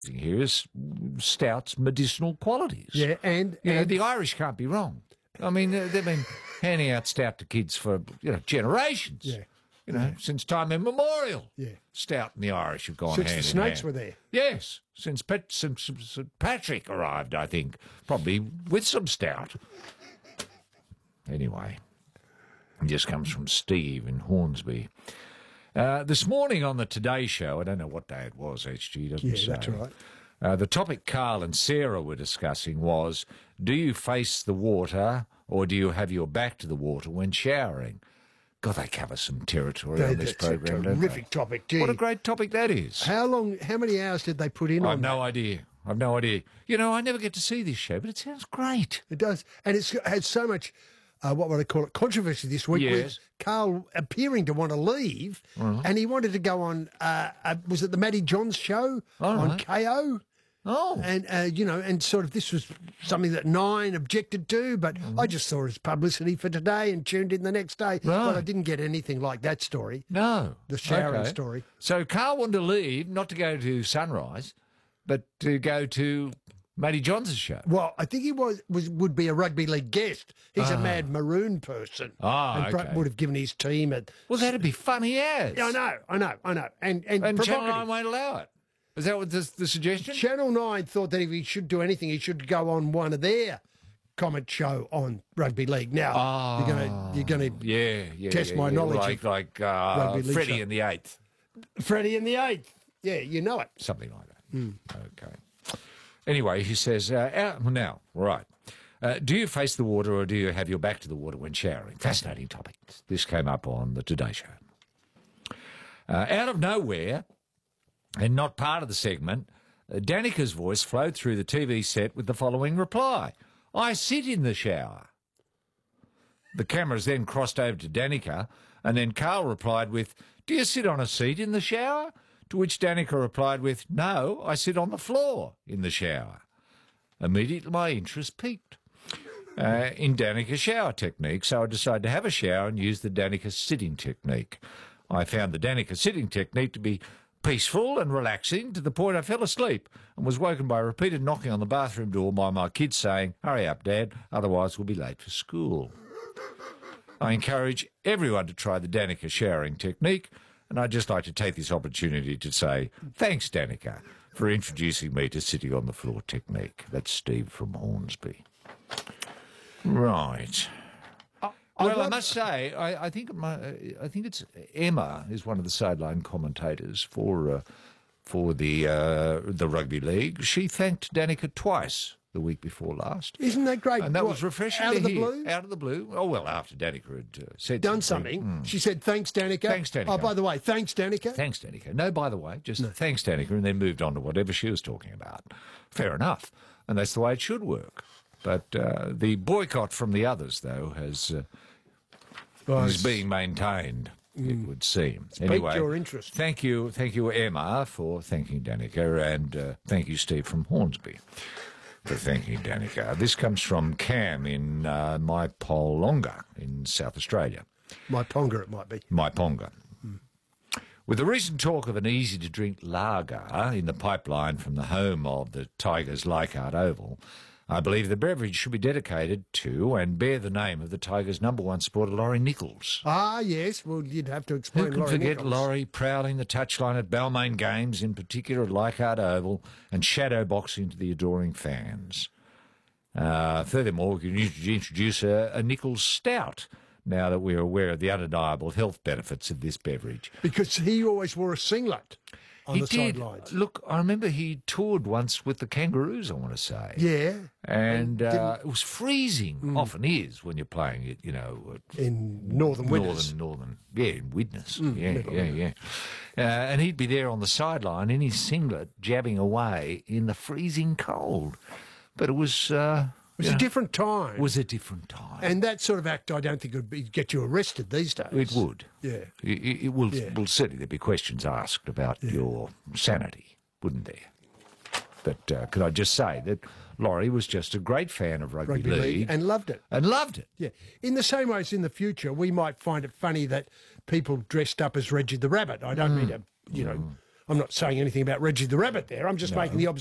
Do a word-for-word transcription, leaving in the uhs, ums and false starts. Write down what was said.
here is stout's medicinal qualities. Yeah, and, you know, and the Irish can't be wrong. I mean, they've been handing out stout to kids for you know generations. Yeah. You know, yeah. since time immemorial. Yeah. Stout and the Irish have gone since hand the snakes in hand. were there. Yes, since, Pat, since, since Patrick arrived, I think, probably with some stout. Anyway, it just comes from Steve in Hornsby. Uh, this morning on the Today Show, I don't know what day it was, H G, doesn't Yeah, say. that's right. Uh, the topic Carl and Sarah were discussing was, do you face the water or do you have your back to the water when showering? God, they cover some territory They, on this that's program, a don't they? terrific topic, gee. What a great topic that is. How long, how many hours did they put in I on have no that? idea. I've no idea. You know, I never get to see this show, but it sounds great. It does. And it's had so much, uh, what would I call it, controversy this week Yes. with Carl appearing to want to leave. Uh-huh. And he wanted to go on, uh, uh, was it the Matty Johns show All on right. K O? Oh. And, uh, you know, and sort of this was something that Nine objected to, but Mm-hmm. I just saw it as publicity for today and tuned in the next day. But I Right. didn't get anything like that story. No. The showering Okay. story. So Carl wanted to leave, not to go to Sunrise, but to go to Matty Johns' show. Well, I think he was, was would be a rugby league guest. He's a mad maroon person. Ah, and pro- okay. would have given his team a... Well, that'd be funny as. Yeah, I know, I know, I know. And, and, And Channel provocative. nine won't allow it. Is that what the, the suggestion? Channel nine thought that if he should do anything, he should go on one of their comment show on rugby league. Now, Ah, you're going to you're going to yeah, yeah. test yeah, my yeah. knowledge Like, of like uh, rugby league Freddie show. in the Eighth. Freddie in the eighth. Yeah, you know it. Something like that. Hmm. Okay. Anyway, he says, uh, out, now, right. Uh, do you face the water or do you have your back to the water when showering? Fascinating topic. This came up on the Today Show. Uh, out of nowhere, and not part of the segment, uh, Danica's voice flowed through the T V set with the following reply. I sit in the shower. The cameras then crossed over to Danica, and then Carl replied with, do you sit on a seat in the shower? To which Danica replied with, no, I sit on the floor in the shower. Immediately my interest piqued uh, in Danica's shower technique, so I decided to have a shower and use the Danica sitting technique. I found the Danica sitting technique to be peaceful and relaxing to the point I fell asleep and was woken by repeated knocking on the bathroom door by my kids saying, hurry up, Dad, otherwise we'll be late for school. I encourage everyone to try the Danica showering technique, and I'd just like to take this opportunity to say thanks, Danica, for introducing me to sitting on the floor technique. That's Steve from Hornsby. Right. Well, I must say, I, I think my, I think it's Emma is one of the sideline commentators for uh, for the uh, the rugby league. She thanked Danica twice the week before last. Isn't that great? And that What, was refreshing out to of the hear. blue? Out of the blue. Oh, well, after Danica had uh, said Done something. She said, thanks, Danica. Thanks, Danica. Oh, by the way, thanks, Danica. Thanks, Danica. No, by the way, just thanks, Danica, and then moved on to whatever she was talking about. Fair enough. And that's the way it should work. But uh, the boycott from the others, though, has uh, Well, is it's- being maintained, it would seem. piqued Anyway, your interest. Thank you, thank you, Emma, for thanking Danica, and uh, thank you, Steve from Hornsby, for thanking Danica. This comes from Cam in uh, Mypolonga in South Australia. My Ponga, it might be. Myponga. With the recent talk of an easy-to-drink lager in the pipeline from the home of the Tigers Leichhardt Oval, I believe the beverage should be dedicated to and bear the name of the Tigers' number one supporter, Laurie Nichols. Ah, yes. Well, you'd have to explain Who can Laurie forget Nichols. Laurie prowling the touchline at Balmain games, in particular at Leichhardt Oval, and shadowboxing to the adoring fans? Uh, furthermore, we can introduce a, a Nichols Stout, now that we're aware of the undeniable health benefits of this beverage. Because he always wore a singlet on he the did. sidelines. Look, I remember he toured once with the Kangaroos, I want to say. Yeah. And And uh, it was freezing, often is, when you're playing it, you know, at In Northern Winters. Northern, northern, yeah, in Widnes, yeah, yeah, yeah. Uh, and he'd be there on the sideline in his singlet, jabbing away in the freezing cold. But it was, uh, It was you a know, different time. was a different time. and that sort of act, I don't think, would be, get you arrested these days. It would. Yeah. It, it- it will, Yeah. will certainly there'd be questions asked about your sanity, wouldn't there? But uh, could I just say that Laurie was just a great fan of rugby, Rugby league and loved it. and loved it. Yeah. In the same way as in the future, we might find it funny that people dressed up as Reggie the Rabbit. I don't mean to, you know, I'm not saying anything about Reggie the Rabbit there. I'm just making the observation.